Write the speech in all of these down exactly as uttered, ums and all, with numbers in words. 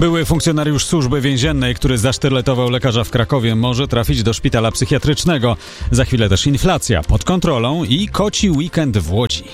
Były funkcjonariusz służby więziennej, który zasztyletował lekarza w Krakowie, może trafić do szpitala psychiatrycznego. Za chwilę też inflacja pod kontrolą i koci weekend w Łodzi.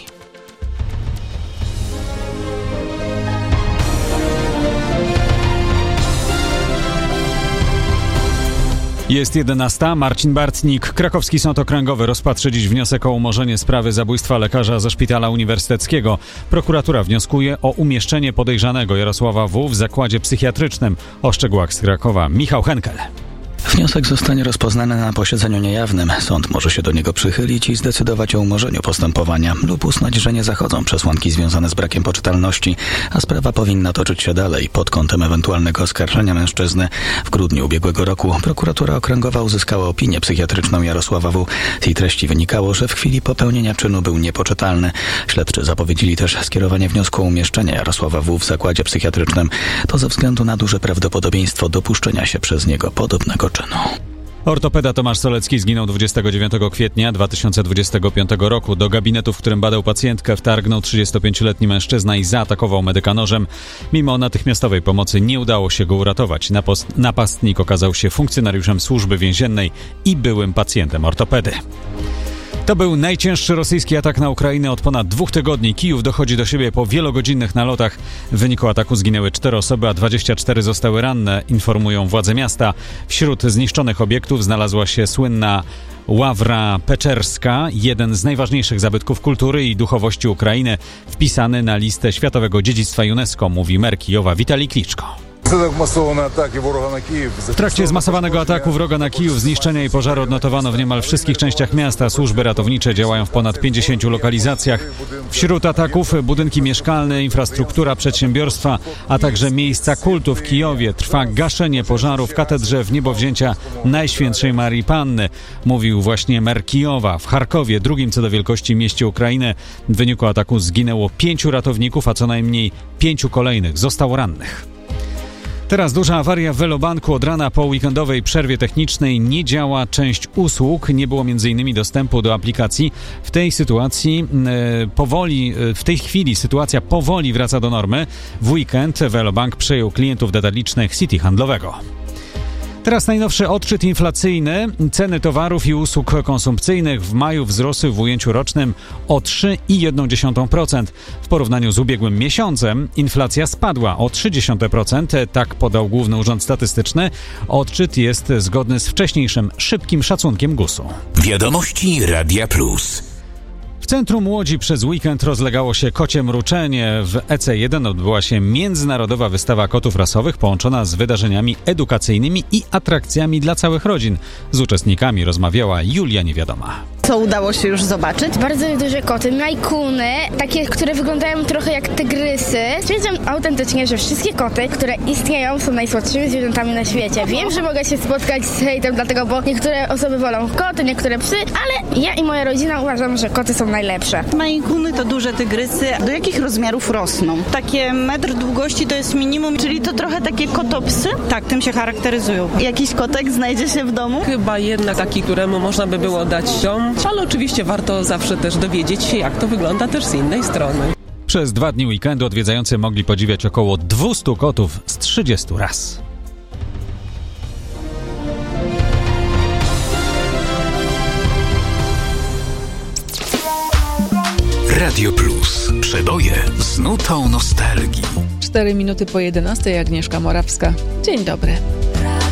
Jest jedenasta. Marcin Bartnik. Krakowski Sąd Okręgowy rozpatrzy dziś wniosek o umorzenie sprawy zabójstwa lekarza ze Szpitala Uniwersyteckiego. Prokuratura wnioskuje o umieszczenie podejrzanego Jarosława W. w zakładzie psychiatrycznym. O szczegółach z Krakowa Michał Henkel. Wniosek zostanie rozpoznany na posiedzeniu niejawnym. Sąd może się do niego przychylić i zdecydować o umorzeniu postępowania lub uznać, że nie zachodzą przesłanki związane z brakiem poczytalności, a sprawa powinna toczyć się dalej pod kątem ewentualnego oskarżenia mężczyzny. W grudniu ubiegłego roku prokuratura okręgowa uzyskała opinię psychiatryczną Jarosława W. Z jej treści wynikało, że w chwili popełnienia czynu był niepoczytalny. Śledczy zapowiedzieli też skierowanie wniosku o umieszczenie Jarosława W. w zakładzie psychiatrycznym. To ze względu na duże prawdopodobieństwo dopuszczenia się przez niego podobnego czynu. Ortopeda Tomasz Solecki zginął dwudziestego dziewiątego kwietnia dwa tysiące dwudziestego piątego roku. Do gabinetu, w którym badał pacjentkę, wtargnął trzydziestopięcioletni mężczyzna i zaatakował medyka nożem. Mimo natychmiastowej pomocy nie udało się go uratować. Napost- napastnik okazał się funkcjonariuszem służby więziennej i byłym pacjentem ortopedy. To był najcięższy rosyjski atak na Ukrainę od ponad dwóch tygodni. Kijów dochodzi do siebie po wielogodzinnych nalotach. W wyniku ataku zginęły cztery osoby, a dwadzieścia cztery zostały ranne, informują władze miasta. Wśród zniszczonych obiektów znalazła się słynna Ławra Peczerska, jeden z najważniejszych zabytków kultury i duchowości Ukrainy, wpisany na listę Światowego Dziedzictwa UNESCO, mówi mer Kijowa Witalij Kliczko. W trakcie zmasowanego ataku wroga na Kijów zniszczenia i pożary odnotowano w niemal wszystkich częściach miasta. Służby ratownicze działają w ponad pięćdziesięciu lokalizacjach. Wśród ataków budynki mieszkalne, infrastruktura, przedsiębiorstwa, a także miejsca kultu w Kijowie. Trwa gaszenie pożaru w katedrze w niebowzięcia Najświętszej Marii Panny, mówił właśnie mer Kijowa. W Charkowie, drugim co do wielkości mieście Ukrainy, w wyniku ataku zginęło pięciu ratowników, a co najmniej pięciu kolejnych zostało rannych. Teraz duża awaria w Velobanku. Od rana po weekendowej przerwie technicznej nie działa część usług. Nie było między innymi dostępu do aplikacji. W tej sytuacji e, powoli, e, w tej chwili sytuacja powoli wraca do normy. W weekend Velobank przejął klientów detalicznych City handlowego. Teraz najnowszy odczyt inflacyjny. Ceny towarów i usług konsumpcyjnych w maju wzrosły w ujęciu rocznym o trzy przecinek jeden procent. W porównaniu z ubiegłym miesiącem inflacja spadła o trzy przecinek trzy procent. Tak podał Główny Urząd Statystyczny. Odczyt jest zgodny z wcześniejszym szybkim szacunkiem gusu. Wiadomości Radia Plus. W centrum Łodzi przez weekend rozlegało się kocie mruczenie. W E C jeden odbyła się międzynarodowa wystawa kotów rasowych połączona z wydarzeniami edukacyjnymi i atrakcjami dla całych rodzin. Z uczestnikami rozmawiała Julia Niewiadoma. Co udało się już zobaczyć? Bardzo duże koty, majkuny, takie, które wyglądają trochę jak tygrysy. Stwierdzam autentycznie, że wszystkie koty, które istnieją, są najsłodszymi zwierzętami na świecie. Wiem, że mogę się spotkać z hejtem, dlatego, bo niektóre osoby wolą koty, niektóre psy, ale ja i moja rodzina uważam, że koty są najlepsze. Majkuny to duże tygrysy. Do jakich rozmiarów rosną? Takie metr długości to jest minimum, czyli to trochę takie kotopsy? Tak, tym się charakteryzują. Jakiś kotek znajdzie się w domu? Chyba jednak taki, któremu można by było dać dom. Ale oczywiście warto zawsze też dowiedzieć się, jak to wygląda też z innej strony. Przez dwa dni weekendu odwiedzający mogli podziwiać około dwieście kotów z trzydziestu ras. Radio Plus. Przeboje z nutą nostalgii. Cztery minuty po jedenastej. Agnieszka Morawska. Dzień dobry.